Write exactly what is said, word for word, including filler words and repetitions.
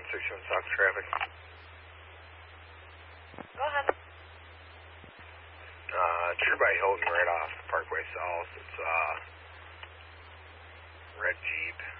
six one Sox traffic. Go ahead. Uh, True by Hilton right off Parkway South. It's uh, red Jeep.